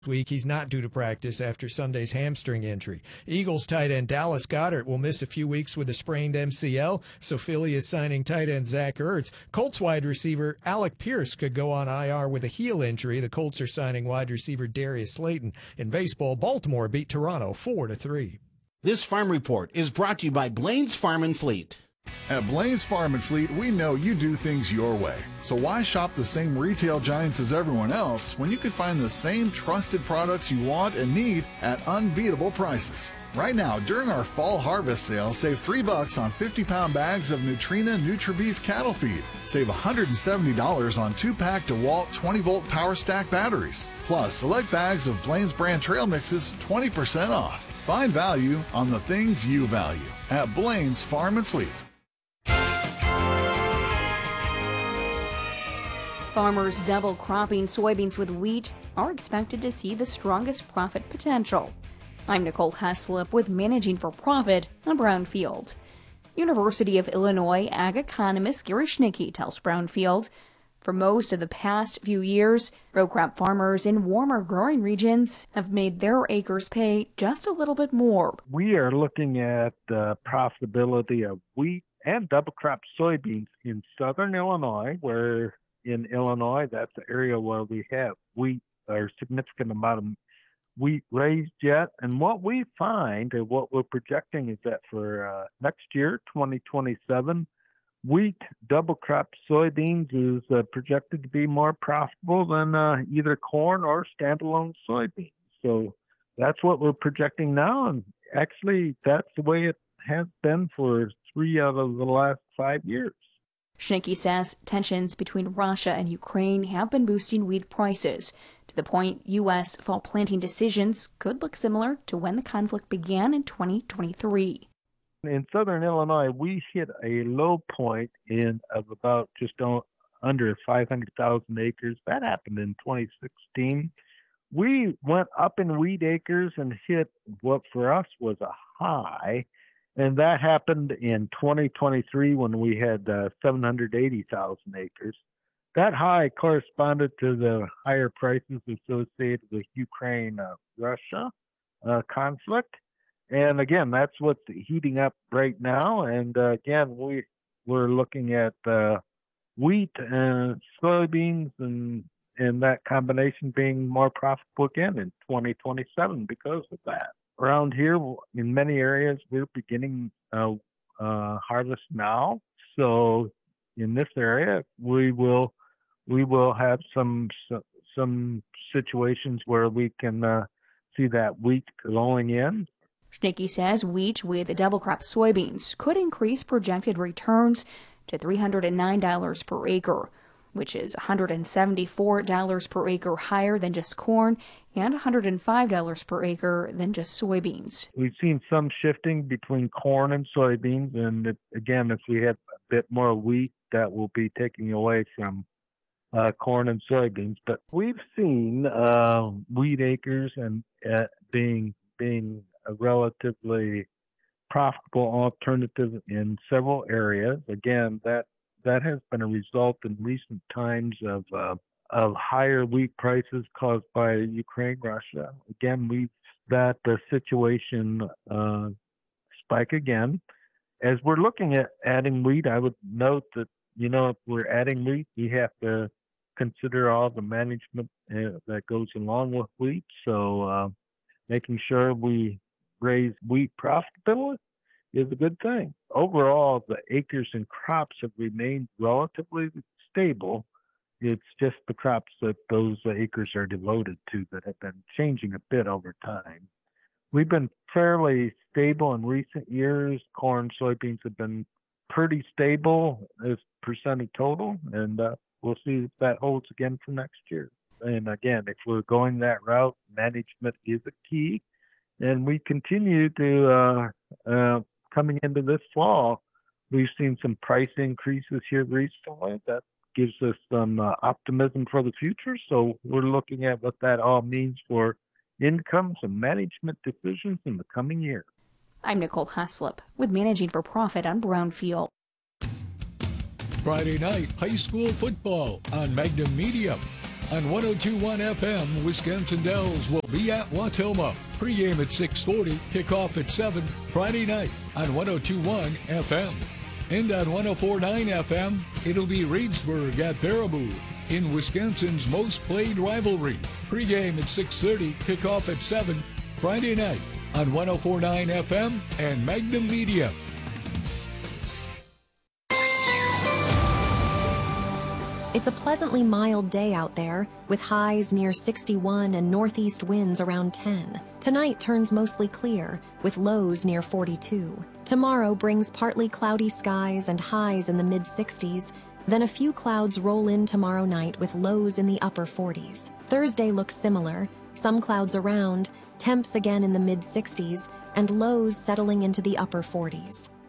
week. He's not due to practice after Sunday's hamstring injury. Eagles tight end Dallas Goedert will miss a few weeks with a sprained MCL, so Philly is signing tight end Zach Ertz. Colts wide receiver Alec Pierce could go on IR with a heel injury. The Colts are signing wide receiver Darius Slayton. In baseball, Baltimore beat Toronto 4-3. This Farm Report is brought to you by Blaine's Farm and Fleet. At Blaine's Farm and Fleet, we know you do things your way. So why shop the same retail giants as everyone else when you can find the same trusted products you want and need at unbeatable prices? Right now, during our fall harvest sale, save $3 on 50-pound bags of Nutrena NutriBeef cattle feed. Save $170 on 2-pack DeWalt 20-volt Power Stack batteries. Plus, select bags of Blaine's brand trail mixes 20% off. Find value on the things you value at Blaine's Farm and Fleet. Farmers double cropping soybeans with wheat are expected to see the strongest profit potential. I'm Nicole Heslop with Managing for Profit on Brownfield. University of Illinois ag economist Gary Schnicke tells Brownfield, for most of the past few years, row crop farmers in warmer growing regions have made their acres pay just a little bit more. We are looking at the profitability of wheat and double crop soybeans in southern Illinois, where in Illinois, that's the area where we have wheat or significant amount of wheat raised yet. And what we find and what we're projecting is that for next year, 2027, wheat double crop soybeans is projected to be more profitable than either corn or standalone soybeans. So that's what we're projecting now. And actually, that's the way it has been for 3 out of the last 5 years. Schnicke says tensions between Russia and Ukraine have been boosting wheat prices, to the point U.S. fall planting decisions could look similar to when the conflict began in 2023. In southern Illinois, we hit a low point of about just under 500,000 acres. That happened in 2016. We went up in wheat acres and hit what for us was a high. And that happened in 2023 when we had 780,000 acres. That high corresponded to the higher prices associated with Ukraine-Russia conflict. And again, that's what's heating up right now. And again, we're looking at wheat and soybeans and that combination being more profitable again in 2027 because of that. Around here, in many areas, we're beginning harvest now. So in this area, we will have some situations where we can see that wheat going in. Schnicke says wheat with double crop soybeans could increase projected returns to $309 per acre, which is $174 per acre higher than just corn and $105 per acre than just soybeans. We've seen some shifting between corn and soybeans, and again, if we have a bit more wheat, that will be taking away from corn and soybeans. But we've seen wheat acres and being a relatively profitable alternative in several areas. Again, that has been a result in recent times of higher wheat prices caused by Ukraine, Russia. Again, the situation spike again. As we're looking at adding wheat, I would note that, if we're adding wheat, we have to consider all the management that goes along with wheat. So making sure we raise wheat profitability is a good thing. Overall, the acres and crops have remained relatively stable. It's just the crops that those acres are devoted to that have been changing a bit over time. We've been fairly stable in recent years. Corn, soybeans have been pretty stable as percent of total, and we'll see if that holds again for next year. And again, if we're going that route, management is a key. And we continue to, coming into this fall, we've seen some price increases here recently. That gives us some optimism for the future. So we're looking at what that all means for incomes and management decisions in the coming year. I'm Nicole Heslop with Managing for Profit on Brownfield. Friday night, high school football on Magnum Medium. On 102.1 FM, Wisconsin Dells will be at Wautoma. Pregame at 6:40, kickoff at 7, Friday night on 102.1 FM. And on 104.9 FM, it'll be Reedsburg at Baraboo in Wisconsin's most played rivalry. Pregame at 6:30, kickoff at 7, Friday night on 104.9 FM and Magnum Media. It's a pleasantly mild day out there, with highs near 61 and northeast winds around 10. Tonight turns mostly clear, with lows near 42. Tomorrow brings partly cloudy skies and highs in the mid-60s, then a few clouds roll in tomorrow night with lows in the upper 40s. Thursday looks similar, some clouds around, temps again in the mid-60s, and lows settling into the upper 40s.